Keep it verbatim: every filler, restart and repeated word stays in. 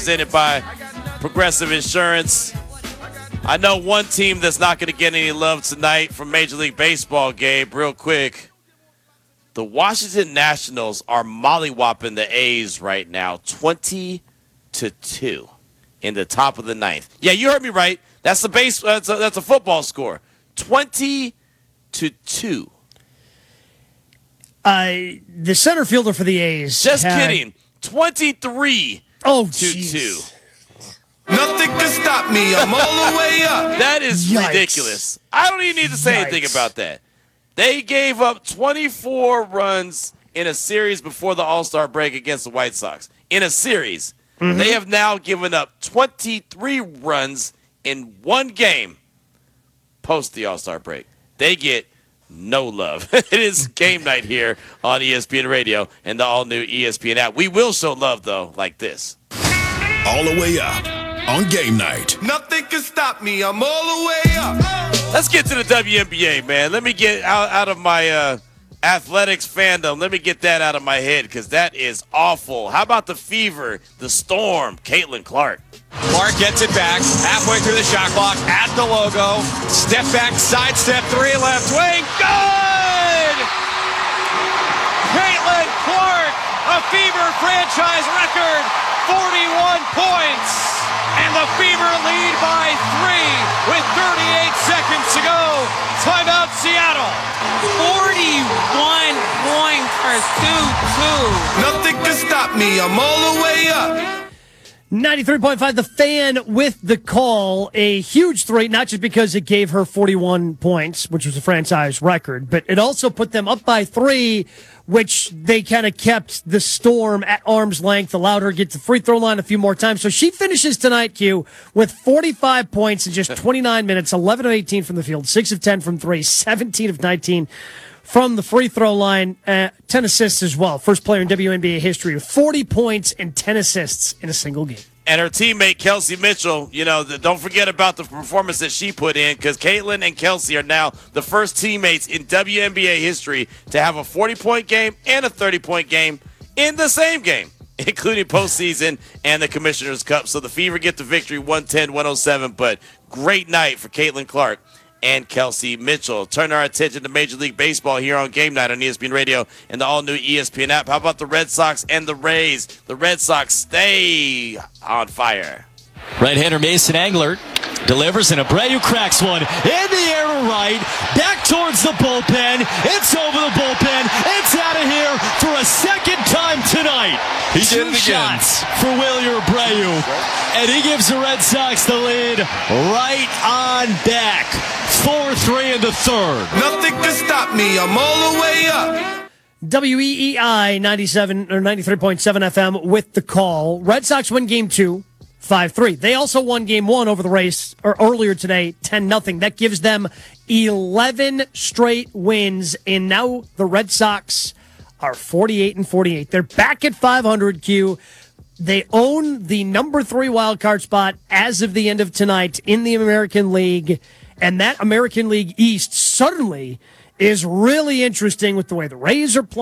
presented by Progressive Insurance. I know one team that's not going to get any love tonight from Major League Baseball, Gabe, real quick. The Washington Nationals are mollywopping the A's right now, twenty to two in the top of the ninth. Yeah, you heard me right. That's the base. That's a, that's a football score, twenty to two. Uh, the center fielder for the A's. Just had, kidding. twenty-three oh, to two. Nothing can stop me. I'm all the way up. That is Yikes. ridiculous. I don't even need to say Yikes. anything about that. They gave up twenty-four runs in a series before the All-Star break against the White Sox. In a series. Mm-hmm. They have now given up twenty-three runs in one game post the All-Star break. They get no love. It is game night here on E S P N Radio and the all-new E S P N app. We will show love, though, like this. All the way up on game night. Nothing can stop me. I'm all the way up. Let's get to the W N B A, man. Let me get out, out of my uh, athletics fandom. Let me get that out of my head because that is awful. How about the Fever, the Storm, Caitlin Clark? Clark gets it back, halfway through the shot clock, at the logo, step back, sidestep, three, left wing, good! Caitlin Clark, a Fever franchise record, forty-one points, and the Fever lead by three with thirty-eight seconds to go. Timeout, Seattle. forty-one points for two two. Nothing can stop me. I'm all the way up. ninety-three point five, The Fan with the call. A huge three, not just because it gave her forty-one points, which was a franchise record, but it also put them up by three, which they kind of kept the Storm at arm's length, allowed her to get to the free throw line a few more times. So she finishes tonight, Q, with forty-five points in just twenty-nine minutes, eleven of eighteen from the field, six of ten from three, seventeen of nineteen from the free throw line, uh, ten assists as well. First player in W N B A history with forty points and ten assists in a single game. And her teammate, Kelsey Mitchell, you know, the, don't forget about the performance that she put in because Caitlin and Kelsey are now the first teammates in W N B A history to have a forty-point game and a thirty-point game in the same game, including postseason and the Commissioner's Cup. So the Fever get the victory one ten to one oh seven, but great night for Caitlin Clark and Kelsey Mitchell. Turn our attention to Major League Baseball here on Game Night on E S P N Radio and the all-new E S P N app. How about the Red Sox and the Rays? The Red Sox stay on fire. Right-hander Mason Englert delivers, and Abreu cracks one in the air to right, back towards the bullpen. It's over the bullpen. It's out of here for a second time tonight. He Two did it again. shots for Wilyer Abreu, and he gives the Red Sox the lead right on back. four three in the third. Nothing can stop me. I'm all the way up. W E E I ninety-seven or ninety-three point seven F M with the call. Red Sox win game two, five three. They also won game one over the Rays or earlier today, ten nothing. That gives them eleven straight wins, and now the Red Sox are forty-eight and forty-eight. They're back at five hundred, Q. They own the number three wild card spot as of the end of tonight in the American League, and that American League East suddenly is really interesting with the way the Rays are playing.